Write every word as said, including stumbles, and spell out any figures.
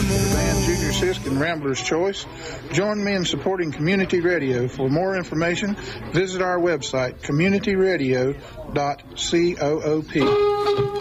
The band Junior Sisk and Rambler's Choice. Join me in supporting community radio. For more information, visit our website, community radio dot coop.